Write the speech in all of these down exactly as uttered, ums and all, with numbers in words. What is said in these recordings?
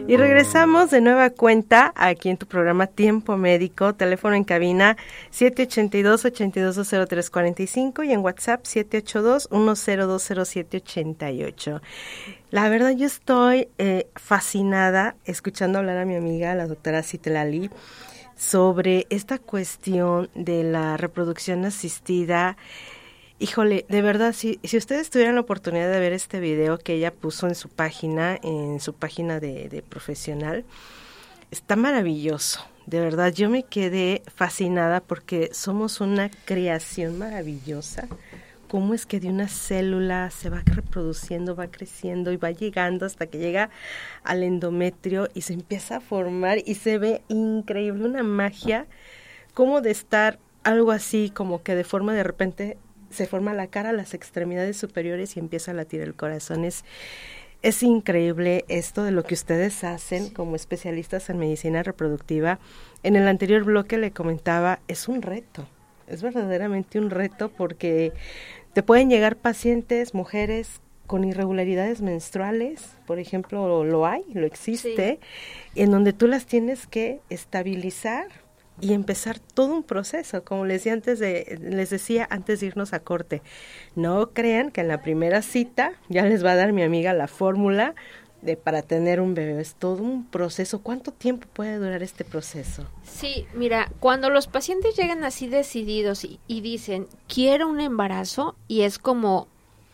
Y regresamos de nueva cuenta aquí en tu programa Tiempo Médico, teléfono en cabina siete ocho dos, ocho dos dos, cero tres cuatro cinco y en WhatsApp siete ocho dos, uno cero dos cero siete ocho ocho. La verdad yo estoy eh, fascinada escuchando hablar a mi amiga, la doctora Citlali, sobre esta cuestión de la reproducción asistida. Híjole, de verdad, si, si ustedes tuvieran la oportunidad de ver este video que ella puso en su página, en su página de, de profesional, está maravilloso. De verdad, yo me quedé fascinada porque somos una creación maravillosa. Cómo es que de una célula se va reproduciendo, va creciendo y va llegando hasta que llega al endometrio y se empieza a formar y se ve increíble, una magia, como de estar algo así como que de forma de repente se forma la cara, las extremidades superiores y empieza a latir el corazón. Es, es increíble esto de lo que ustedes hacen como especialistas en medicina reproductiva. En el anterior bloque le comentaba, es un reto, es verdaderamente un reto porque te pueden llegar pacientes, mujeres con irregularidades menstruales, por ejemplo, lo hay, lo existe, sí. En donde tú las tienes que estabilizar y empezar todo un proceso, como les decía antes de les decía antes de irnos a corte. No crean que en la primera cita ya les va a dar mi amiga la fórmula de para tener un bebé. Es todo un proceso. ¿Cuánto tiempo puede durar este proceso? Sí, mira, cuando los pacientes llegan así decididos y, y dicen, quiero un embarazo, y es como,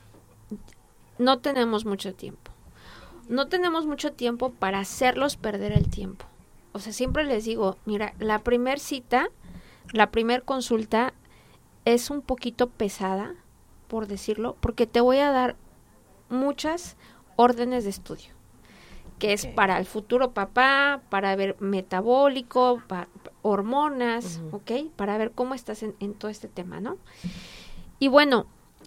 no tenemos mucho tiempo. No tenemos mucho tiempo para hacerlos perder el tiempo. O sea, siempre les digo, mira, la primer cita, la primer consulta es un poquito pesada, por decirlo, porque te voy a dar muchas órdenes de estudio, que es okay. Para el futuro papá, para ver metabólico, para hormonas, uh-huh. ¿ok? Para ver cómo estás en, en todo este tema, ¿no? Y bueno,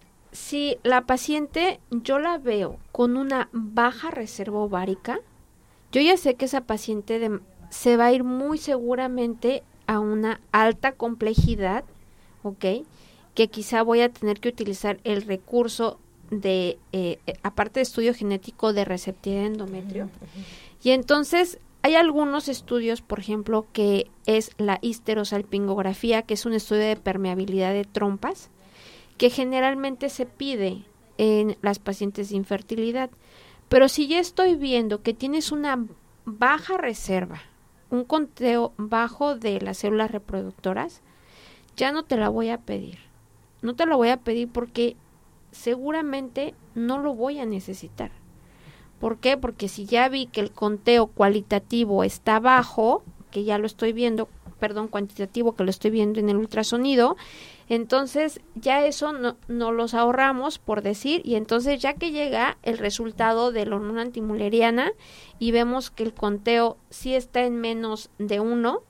si la paciente yo la veo con una baja reserva ovárica, yo ya sé que esa paciente de se va a ir muy seguramente a una alta complejidad, ¿ok? Que quizá voy a tener que utilizar el recurso de, eh, aparte de estudio genético, de receptividad de endometrio. Uh-huh. Y entonces hay algunos estudios, por ejemplo, que es la histerosalpingografía, que es un estudio de permeabilidad de trompas, que generalmente se pide en las pacientes de infertilidad. Pero si ya estoy viendo que tienes una baja reserva, un conteo bajo de las células reproductoras, ya no te la voy a pedir. No te la voy a pedir porque seguramente no lo voy a necesitar. ¿Por qué? Porque si ya vi que el conteo cualitativo está bajo, que ya lo estoy viendo, perdón, cuantitativo, que lo estoy viendo en el ultrasonido, entonces ya eso no, no los ahorramos, por decir, y entonces ya que llega el resultado de la hormona antimuleriana y vemos que el conteo sí está en menos de uno,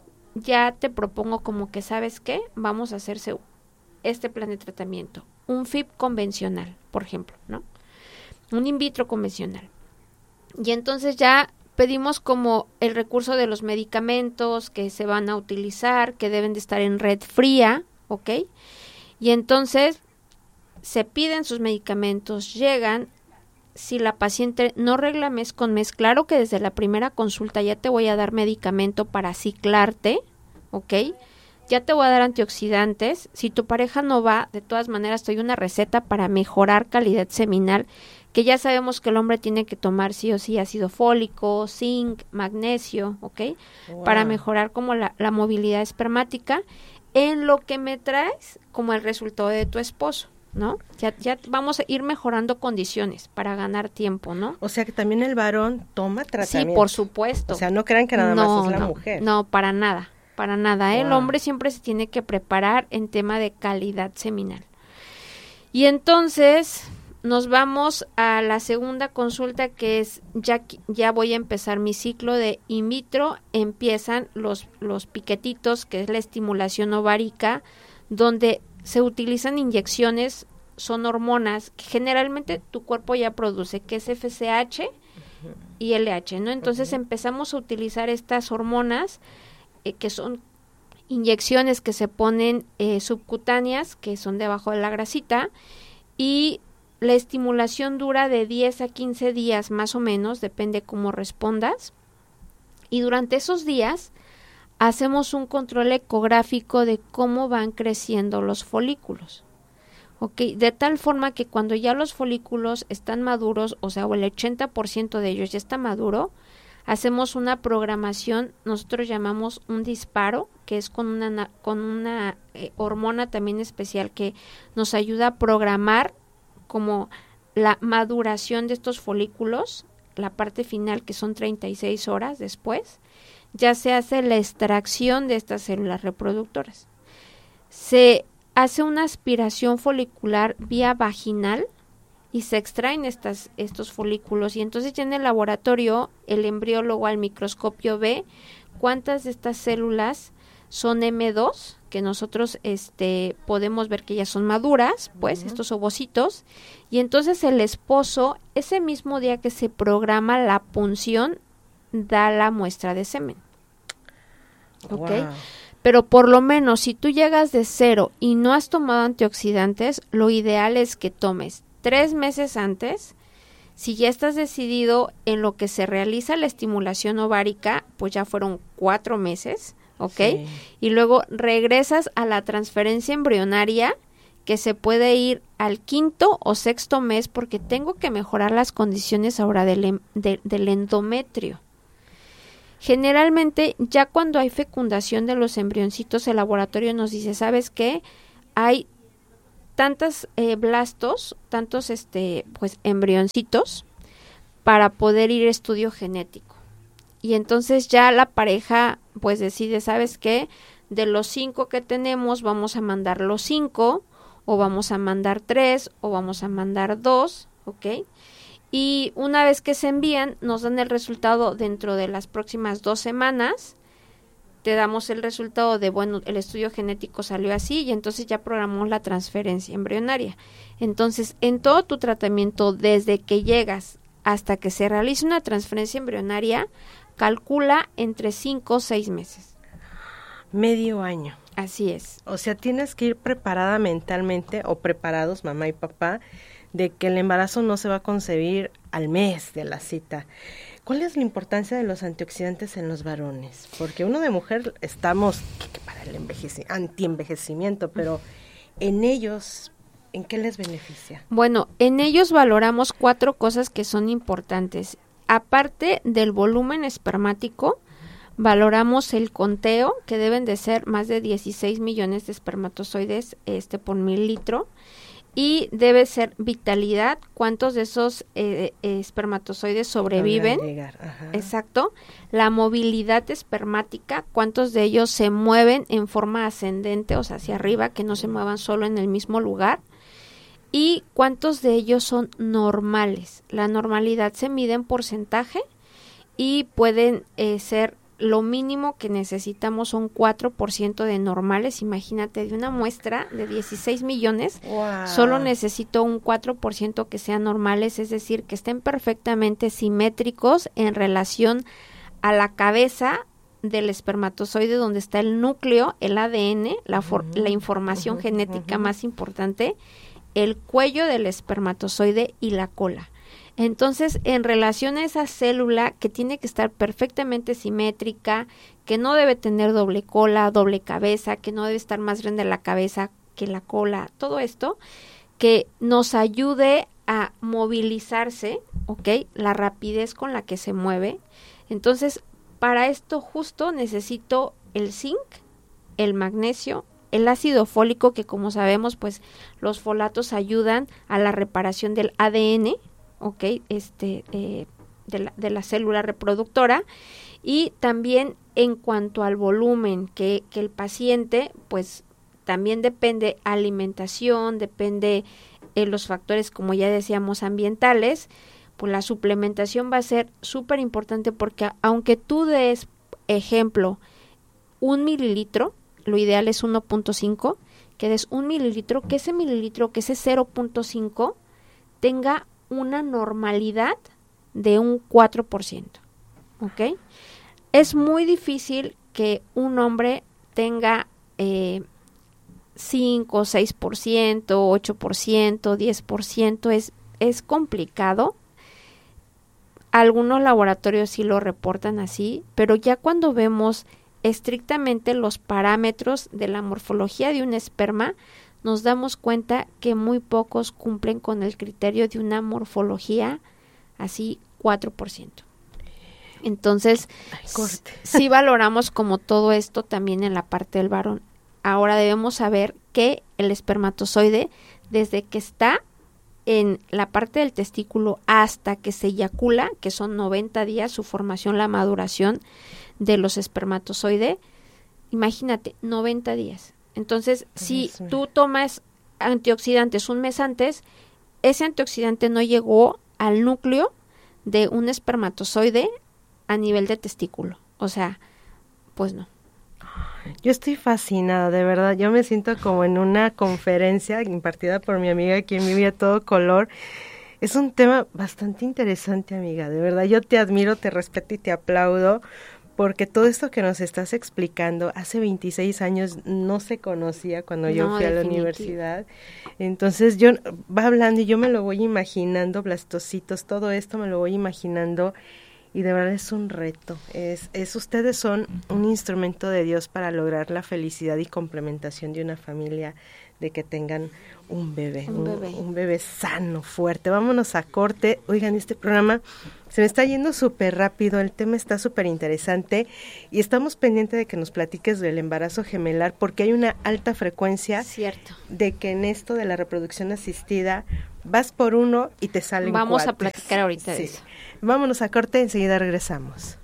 ya te propongo como que, ¿sabes qué? Vamos a hacerse este plan de tratamiento, un F I P convencional, por ejemplo, ¿no? Un in vitro convencional. Y entonces ya pedimos como el recurso de los medicamentos que se van a utilizar, que deben de estar en red fría, ¿ok? Y entonces se piden sus medicamentos, llegan. Si la paciente no regla mes con mes, claro que desde la primera consulta ya te voy a dar medicamento para ciclarte, ¿ok? Ya te voy a dar antioxidantes. Si tu pareja no va, de todas maneras te doy una receta para mejorar calidad seminal, que ya sabemos que el hombre tiene que tomar sí o sí ácido fólico, zinc, magnesio, ¿ok? Wow. Para mejorar como la, la movilidad espermática, en lo que me traes como el resultado de tu esposo, ¿no? Ya, ya vamos a ir mejorando condiciones para ganar tiempo, ¿no? O sea que también el varón toma tratamiento. Sí, por supuesto. O sea, no crean que nada no, más es la no, mujer. No, para nada, para nada. Wow. El hombre siempre se tiene que preparar en tema de calidad seminal. Y entonces nos vamos a la segunda consulta, que es ya, ya voy a empezar mi ciclo de in vitro. Empiezan los, los piquetitos, que es la estimulación ovárica, donde se utilizan inyecciones, son hormonas que generalmente tu cuerpo ya produce, que es F S H uh-huh. y L H, ¿no? Entonces uh-huh. empezamos a utilizar estas hormonas eh, que son inyecciones que se ponen eh, subcutáneas, que son debajo de la grasita, y la estimulación dura de diez a quince días más o menos, depende cómo respondas. Y durante esos días hacemos un control ecográfico de cómo van creciendo los folículos. ¿Ok? De tal forma que cuando ya los folículos están maduros, o sea, o el ochenta por ciento de ellos ya está maduro, hacemos una programación, nosotros llamamos un disparo, que es con una, con una eh, hormona también especial que nos ayuda a programar como la maduración de estos folículos, la parte final que son treinta y seis horas después, ya se hace la extracción de estas células reproductoras. Se hace una aspiración folicular vía vaginal y se extraen estas, estos folículos, y entonces ya en el laboratorio el embriólogo al microscopio ve cuántas de estas células son eme dos, que nosotros este podemos ver que ya son maduras, pues, uh-huh. estos ovocitos, y entonces el esposo, ese mismo día que se programa la punción, da la muestra de semen. Wow. ¿Ok? Pero por lo menos si tú llegas de cero y no has tomado antioxidantes, lo ideal es que tomes tres meses antes. Si ya estás decidido en lo que se realiza la estimulación ovárica, pues ya fueron cuatro meses, ¿ok? Sí. Y luego regresas a la transferencia embrionaria, que se puede ir al quinto o sexto mes, porque tengo que mejorar las condiciones ahora del, de, del endometrio. Generalmente, ya cuando hay fecundación de los embrioncitos, el laboratorio nos dice, ¿sabes qué? Hay tantos eh, blastos, tantos este, pues embrioncitos, para poder ir a estudio genético. Y entonces ya la pareja pues decide, ¿sabes qué? De los cinco que tenemos, vamos a mandar los cinco, o vamos a mandar tres, o vamos a mandar dos, ¿ok? Y una vez que se envían, nos dan el resultado dentro de las próximas dos semanas. Te damos el resultado de, bueno, el estudio genético salió así, y entonces ya programamos la transferencia embrionaria. Entonces, en todo tu tratamiento, desde que llegas hasta que se realice una transferencia embrionaria, calcula entre cinco o seis meses. Medio año. Así es. O sea, tienes que ir preparada mentalmente, o preparados, mamá y papá, de que el embarazo no se va a concebir al mes de la cita. ¿Cuál es la importancia de los antioxidantes en los varones? Porque uno de mujer estamos que para el envejecimiento, antienvejecimiento, pero en ellos, ¿en qué les beneficia? Bueno, en ellos valoramos cuatro cosas que son importantes. Aparte del volumen espermático, valoramos el conteo, que deben de ser más de dieciséis millones de espermatozoides este por mililitro. Y debe ser vitalidad, cuántos de esos eh, eh, espermatozoides sobreviven. Exacto. La movilidad espermática, cuántos de ellos se mueven en forma ascendente, o sea, hacia arriba, que no se muevan solo en el mismo lugar. Y cuántos de ellos son normales. La normalidad se mide en porcentaje y pueden eh, ser lo mínimo que necesitamos son cuatro por ciento de normales. Imagínate, de una muestra de dieciséis millones, wow. Solo necesito un cuatro por ciento que sean normales, es decir, que estén perfectamente simétricos en relación a la cabeza del espermatozoide, donde está el núcleo, el A D N, la, for- uh-huh. la información uh-huh. genética uh-huh. más importante, el cuello del espermatozoide y la cola. Entonces, en relación a esa célula que tiene que estar perfectamente simétrica, que no debe tener doble cola, doble cabeza, que no debe estar más grande la cabeza que la cola, todo esto, que nos ayude a movilizarse, ¿ok? La rapidez con la que se mueve. Entonces, para esto justo necesito el zinc, el magnesio, el ácido fólico, que como sabemos, pues los folatos ayudan a la reparación del A D N, ok, este, eh, de, la, de la célula reproductora, y también en cuanto al volumen que, que el paciente, pues también depende alimentación, depende eh, los factores, como ya decíamos, ambientales, pues la suplementación va a ser súper importante, porque aunque tú des, ejemplo, un mililitro, lo ideal es uno punto cinco, que des un mililitro, que ese mililitro, que ese cero punto cinco tenga una normalidad de un cuatro por ciento, ¿ok? Es muy difícil que un hombre tenga eh, cinco, seis por ciento, ocho por ciento, diez por ciento, es, es complicado. Algunos laboratorios sí lo reportan así, pero ya cuando vemos estrictamente los parámetros de la morfología de un esperma, nos damos cuenta que muy pocos cumplen con el criterio de una morfología así cuatro por ciento. Entonces, sí valoramos como todo esto también en la parte del varón. Ahora debemos saber que el espermatozoide, desde que está en la parte del testículo hasta que se eyacula, que son noventa días, su formación, la maduración de los espermatozoides, imagínate, noventa días. Entonces, si tú tomas antioxidantes un mes antes, ese antioxidante no llegó al núcleo de un espermatozoide a nivel de testículo. O sea, pues no. Yo estoy fascinada, de verdad. Yo me siento como en una conferencia impartida por mi amiga quien vive a todo color. Es un tema bastante interesante, amiga. De verdad, yo te admiro, te respeto y te aplaudo, porque todo esto que nos estás explicando, hace veintiséis años no se conocía cuando yo No, fui a la definitivo. universidad. Entonces, yo va hablando y yo me lo voy imaginando, blastocitos, todo esto me lo voy imaginando. Y de verdad es un reto, es, es ustedes son un instrumento de Dios para lograr la felicidad y complementación de una familia, de que tengan un bebé, un bebé, un, un bebé sano, fuerte. Vámonos a corte. Oigan, este programa se me está yendo súper rápido, el tema está súper interesante y estamos pendientes de que nos platiques del embarazo gemelar, porque hay una alta frecuencia Cierto. de que en esto de la reproducción asistida vas por uno y te salen Vamos cuates. a platicar ahorita Sí. de eso. Vámonos a corte, enseguida regresamos.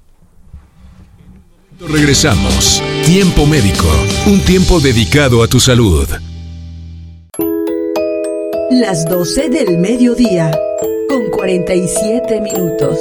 Regresamos. Tiempo médico. Un tiempo dedicado a tu salud. Las doce del mediodía, con cuarenta y siete minutos.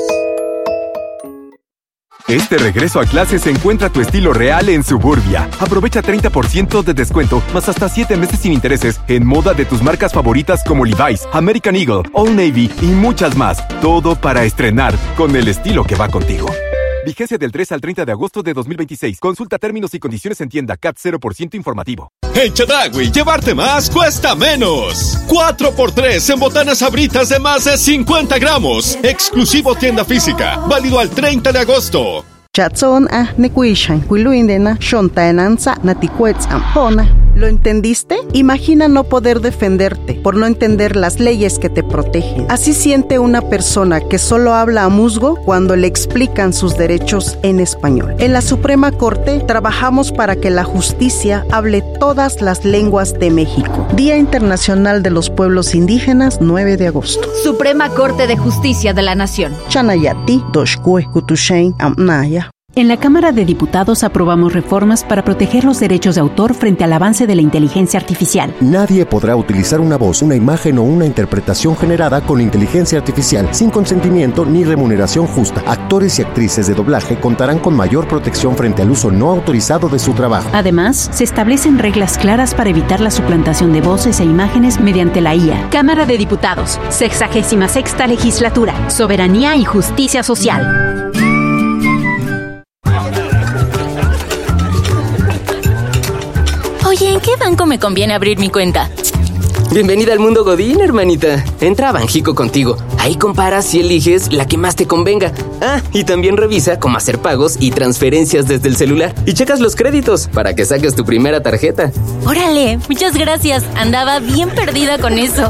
Este regreso a clases encuentra tu estilo real en Suburbia. Aprovecha treinta por ciento de descuento, más hasta siete meses sin intereses, en moda de tus marcas favoritas como Levi's, American Eagle, Old Navy y muchas más. Todo para estrenar con el estilo que va contigo. Vigencia del tres al treinta de agosto de dos mil veintiséis. Consulta términos y condiciones en tienda. C A T cero por ciento informativo. En Chedraui, llevarte más cuesta menos. cuatro por tres en botanas Sabritas de más de cincuenta gramos. Exclusivo tienda física. Válido al treinta de agosto. Chatson a nekuishan, huiluindena, shontaenanza, naticuetzam, pona. ¿Lo entendiste? Imagina no poder defenderte por no entender las leyes que te protegen. Así siente una persona que solo habla a musgo cuando le explican sus derechos en español. En la Suprema Corte trabajamos para que la justicia hable todas las lenguas de México. Día Internacional de los Pueblos Indígenas, nueve de agosto. Suprema Corte de Justicia de la Nación. Chanayati, Doshkue, Kutushain, Amnaya. En la Cámara de Diputados aprobamos reformas para proteger los derechos de autor frente al avance de la inteligencia artificial. Nadie podrá utilizar una voz, una imagen o una interpretación generada con inteligencia artificial sin consentimiento ni remuneración justa. Actores y actrices de doblaje contarán con mayor protección frente al uso no autorizado de su trabajo. Además, se establecen reglas claras para evitar la suplantación de voces e imágenes mediante la I A. Cámara de Diputados, sexagésima sexta legislatura, soberanía y justicia social. Oye, ¿en qué banco me conviene abrir mi cuenta? Bienvenida al mundo Godín, hermanita. Entra a Banjico Contigo. Ahí comparas y eliges la que más te convenga. Ah, y también revisa cómo hacer pagos y transferencias desde el celular. Y checas los créditos para que saques tu primera tarjeta. Órale, muchas gracias. Andaba bien perdida con eso.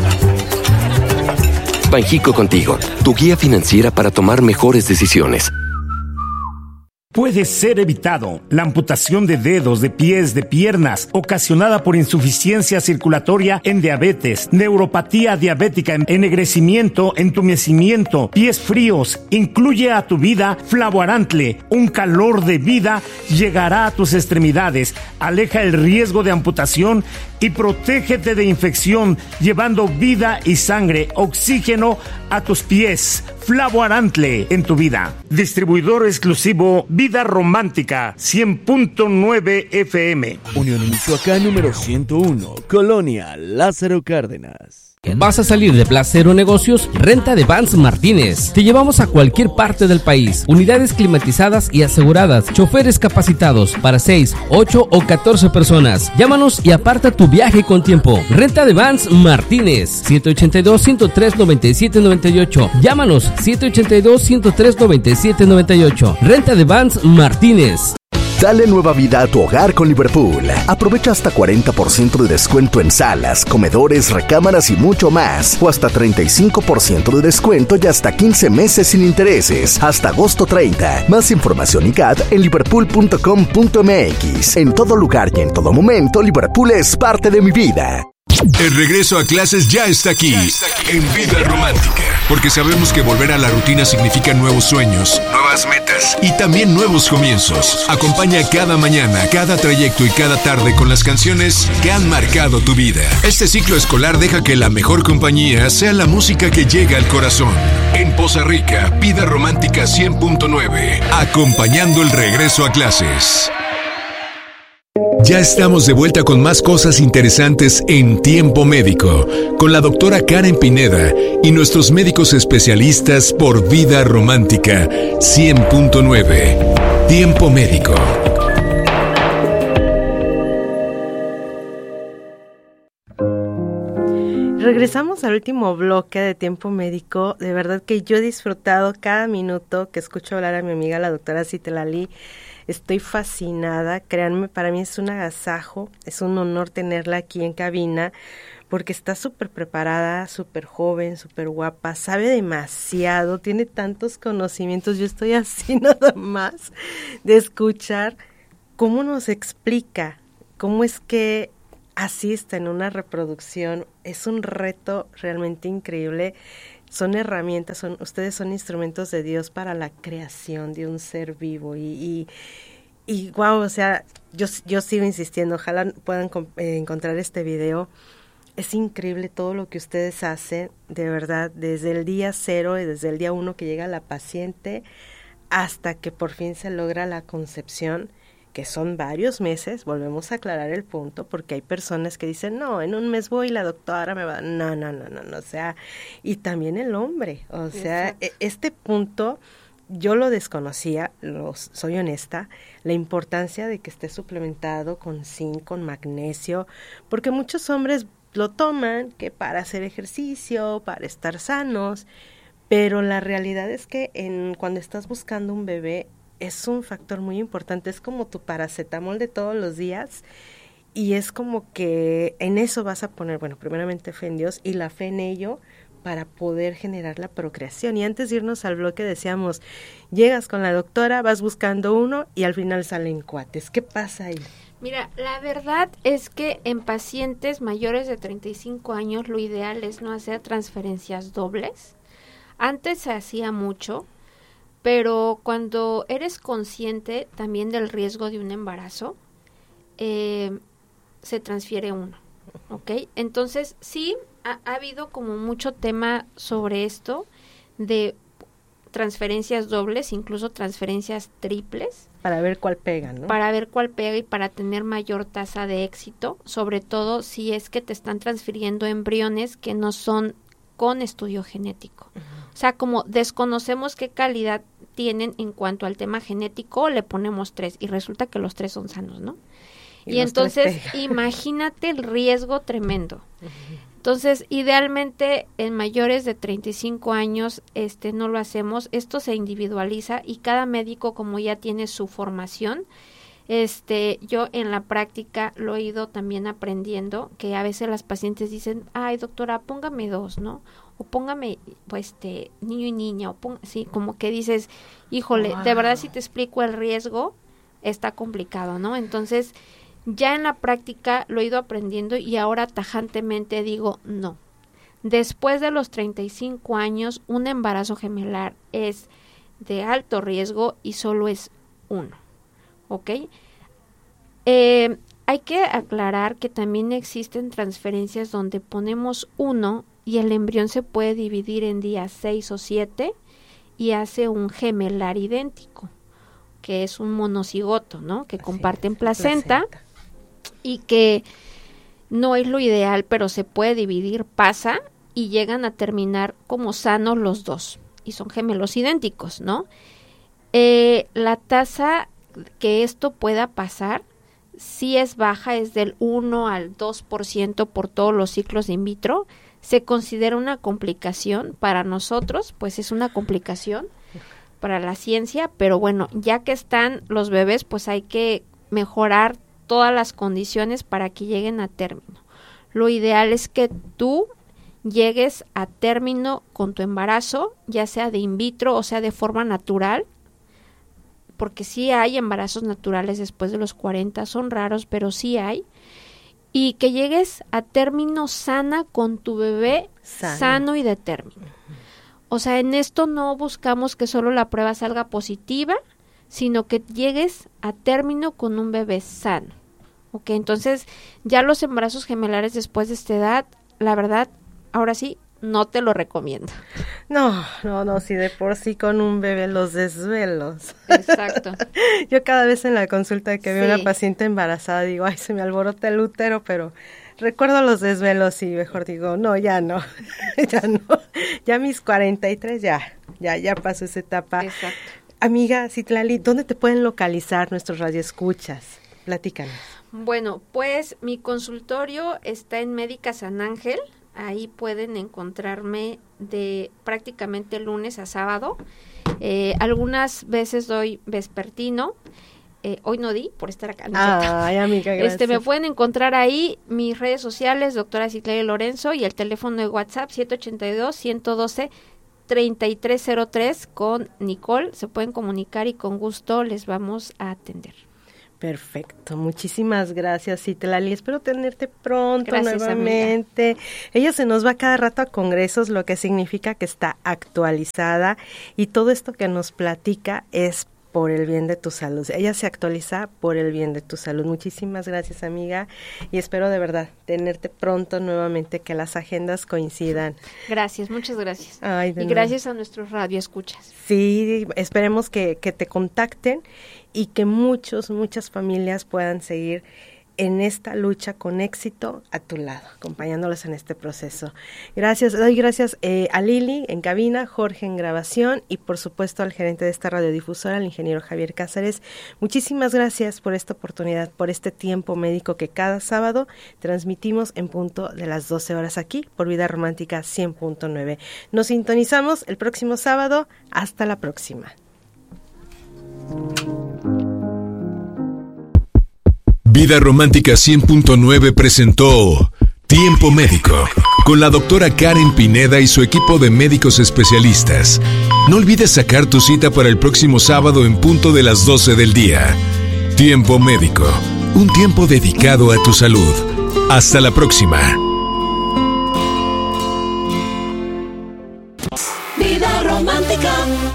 Banjico Contigo, tu guía financiera para tomar mejores decisiones. Puede ser evitado la amputación de dedos, de pies, de piernas, ocasionada por insuficiencia circulatoria en diabetes, neuropatía diabética, ennegrecimiento, entumecimiento, pies fríos. Incluye a tu vida Flavoarantle. Un calor de vida llegará a tus extremidades. Aleja el riesgo de amputación y protégete de infección, llevando vida y sangre, oxígeno a tus pies. Flavoarantle en tu vida. Distribuidor exclusivo Vida Romántica, cien punto nueve F M. Unión Michoacán número ciento uno, Colonia Lázaro Cárdenas. ¿Vas a salir de Placero Negocios? Renta de Vans Martínez. Te llevamos a cualquier parte del país. Unidades climatizadas y aseguradas. Choferes capacitados para seis, ocho o catorce personas. Llámanos y aparta tu viaje con tiempo. Renta de Vans Martínez. siete ocho dos, uno cero tres, nueve siete nueve ocho. Llámanos siete ocho dos, uno cero tres, nueve siete nueve ocho. Renta de Vans Martínez. Dale nueva vida a tu hogar con Liverpool. Aprovecha hasta cuarenta por ciento de descuento en salas, comedores, recámaras y mucho más. O hasta treinta y cinco por ciento de descuento y hasta quince meses sin intereses. Hasta agosto treinta. Más información y C A D en liverpool punto com punto m x. En todo lugar y en todo momento, Liverpool es parte de mi vida. El regreso a clases ya está aquí, ya está aquí en Vida Romántica, porque sabemos que volver a la rutina significa nuevos sueños, nuevas metas y también nuevos comienzos. Acompaña cada mañana, cada trayecto y cada tarde con las canciones que han marcado tu vida. Este ciclo escolar deja que la mejor compañía sea la música que llega al corazón. En Poza Rica, Vida Romántica cien punto nueve, acompañando el regreso a clases. Ya estamos de vuelta con más cosas interesantes en Tiempo Médico, con la doctora Karen Pineda y nuestros médicos especialistas por Vida Romántica cien punto nueve. Tiempo Médico. Regresamos al último bloque de Tiempo Médico. De verdad que yo he disfrutado cada minuto que escucho hablar a mi amiga la doctora Citlali. Estoy fascinada, créanme, para mí es un agasajo, es un honor tenerla aquí en cabina, porque está súper preparada, súper joven, súper guapa, sabe demasiado, tiene tantos conocimientos. Yo estoy así nada más de escuchar cómo nos explica, cómo es que asiste en una reproducción. Es un reto realmente increíble. Son herramientas, son ustedes son instrumentos de Dios para la creación de un ser vivo y y, y wow, o sea, yo yo sigo insistiendo, ojalá puedan eh, encontrar este video. Es increíble todo lo que ustedes hacen, de verdad, desde el día cero y desde el día uno que llega la paciente hasta que por fin se logra la concepción, que son varios meses. Volvemos a aclarar el punto, porque hay personas que dicen, no, en un mes voy y la doctora me va, no, no, no, no, no, o sea, y también el hombre, o sea, Exacto. este punto yo lo desconocía, lo, soy honesta, la importancia de que esté suplementado con zinc, con magnesio, porque muchos hombres lo toman que para hacer ejercicio, para estar sanos, pero la realidad es que en cuando estás buscando un bebé, es un factor muy importante, es como tu paracetamol de todos los días y es como que en eso vas a poner, bueno, primeramente fe en Dios y la fe en ello para poder generar la procreación. Y antes de irnos al bloque decíamos, llegas con la doctora, vas buscando uno y al final salen cuates. ¿Qué pasa ahí? Mira, la verdad es que en pacientes mayores de treinta y cinco años lo ideal es no hacer transferencias dobles. Antes se hacía mucho, pero cuando eres consciente también del riesgo de un embarazo, eh, se transfiere uno, ¿ok? Entonces, sí, ha, ha habido como mucho tema sobre esto de transferencias dobles, incluso transferencias triples. Para ver cuál pega, ¿no? Para ver cuál pega y para tener mayor tasa de éxito, sobre todo si es que te están transfiriendo embriones que no son con estudio genético. Uh-huh. O sea, como desconocemos qué calidad tienen en cuanto al tema genético, le ponemos tres y resulta que los tres son sanos, ¿no? Y, y entonces, imagínate el riesgo tremendo. Uh-huh. Entonces, idealmente, en mayores de treinta y cinco años, este, no lo hacemos. Esto se individualiza y cada médico, como ya tiene su formación, este, yo en la práctica lo he ido también aprendiendo, que a veces las pacientes dicen, ay, doctora, póngame dos, ¿no? O póngame, pues, este, niño y niña, o ponga, sí, como que dices, híjole, wow. De verdad, si te explico el riesgo, está complicado, ¿no? Entonces, ya en la práctica lo he ido aprendiendo y ahora tajantemente digo, no. Después de los treinta y cinco años, un embarazo gemelar es de alto riesgo y solo es uno, ¿ok? Eh, hay que aclarar que también existen transferencias donde ponemos uno y el embrión se puede dividir en días seis o siete y hace un gemelar idéntico, que es un monocigoto, ¿no? Que comparten placenta, placenta y que no es lo ideal, pero se puede dividir, pasa y llegan a terminar como sanos los dos. Y son gemelos idénticos, ¿no? Eh, la tasa que esto pueda pasar sí es baja, es del uno al dos por ciento por todos los ciclos in vitro. Se considera una complicación para nosotros, pues es una complicación para la ciencia, pero bueno, ya que están los bebés, pues hay que mejorar todas las condiciones para que lleguen a término. Lo ideal es que tú llegues a término con tu embarazo, ya sea de in vitro o sea de forma natural, porque sí hay embarazos naturales después de los cuarenta, son raros, pero sí hay, y que llegues a término sana con tu bebé sano, sano y de término. O sea, en esto no buscamos que solo la prueba salga positiva, sino que llegues a término con un bebé sano. Ok, entonces ya los embarazos gemelares después de esta edad, la verdad, ahora sí, no te lo recomiendo. No, no, no, si de por sí con un bebé los desvelos. Exacto. Yo cada vez en la consulta que veo Sí. una paciente embarazada digo, ay, se me alborota el útero, pero recuerdo los desvelos y mejor digo, no, ya no, ya no, ya mis cuarenta y tres ya, ya, ya pasó esa etapa. Exacto. Amiga Citlali, ¿dónde te pueden localizar nuestros radioescuchas? Platícanos. Bueno, pues mi consultorio está en Médica San Ángel. Ahí pueden encontrarme de prácticamente lunes a sábado. Eh, algunas veces doy vespertino. Eh, hoy no di por estar acá. ¿no? Ay, amiga, gracias. Este, me pueden encontrar ahí, mis redes sociales, doctora Citlali Lorenzo, y el teléfono de WhatsApp siete ocho dos, uno uno dos, tres tres cero tres con Nicole. Se pueden comunicar y con gusto les vamos a atender. Perfecto, muchísimas gracias, Citlali. Espero tenerte pronto Gracias, nuevamente. amiga. Ella se nos va cada rato a congresos, lo que significa que está actualizada y todo esto que nos platica es por el bien de tu salud. Ella se actualiza por el bien de tu salud. Muchísimas gracias, amiga, y espero de verdad tenerte pronto nuevamente, que las agendas coincidan. Gracias, muchas gracias. Ay, de y nada. gracias a nuestros radioescuchas. Sí, esperemos que, que te contacten y que muchos, muchas familias puedan seguir en esta lucha con éxito a tu lado, acompañándolos en este proceso. Gracias, doy gracias eh, a Lili en cabina, Jorge en grabación y por supuesto al gerente de esta radiodifusora, el ingeniero Javier Cáceres. Muchísimas gracias por esta oportunidad, por este tiempo médico que cada sábado transmitimos en punto de las doce horas aquí por Vida Romántica cien punto nueve. Nos sintonizamos el próximo sábado. Hasta la próxima. Vida Romántica cien punto nueve presentó Tiempo Médico con la doctora Karen Pineda y su equipo de médicos especialistas. No olvides sacar tu cita para el próximo sábado en punto de las doce del día. Tiempo Médico, un tiempo dedicado a tu salud. Hasta la próxima. Vida Romántica.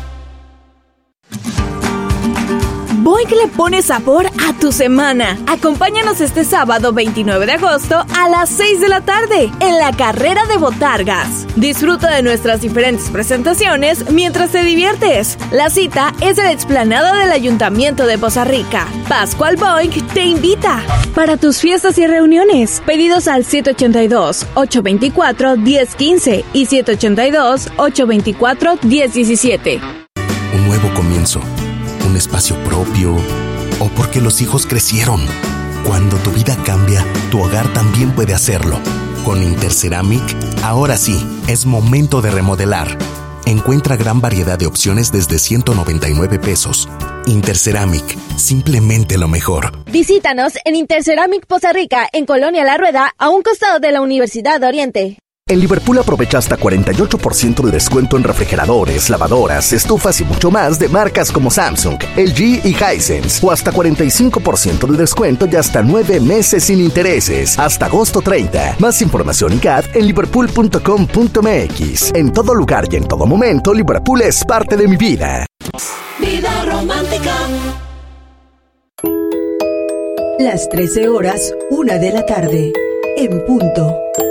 Boing le pone sabor a tu semana. Acompáñanos este sábado veintinueve de agosto a las seis de la tarde en la carrera de botargas. Disfruta de nuestras diferentes presentaciones mientras te diviertes. La cita es en la explanada del Ayuntamiento de Poza Rica. Pascual Boing te invita. Para tus fiestas y reuniones, pedidos al siete ocho dos, ocho dos cuatro, uno cero uno cinco y siete ocho dos, ocho dos cuatro, uno cero uno siete. Un nuevo comienzo. Un espacio propio, o porque los hijos crecieron. Cuando tu vida cambia, tu hogar también puede hacerlo. Con Interceramic, ahora sí, es momento de remodelar. Encuentra gran variedad de opciones desde ciento noventa y nueve pesos. Interceramic, simplemente lo mejor. Visítanos en Interceramic Poza Rica, en Colonia La Rueda, a un costado de la Universidad de Oriente. En Liverpool aprovecha hasta cuarenta y ocho por ciento de descuento en refrigeradores, lavadoras, estufas y mucho más de marcas como Samsung, L G y Hisense. O hasta cuarenta y cinco por ciento de descuento y hasta nueve meses sin intereses. Hasta agosto treinta. Más información y C A D en liverpool punto com punto m x. En todo lugar y en todo momento, Liverpool es parte de mi vida. Vida Romántica. Las trece horas, una de la tarde. En punto.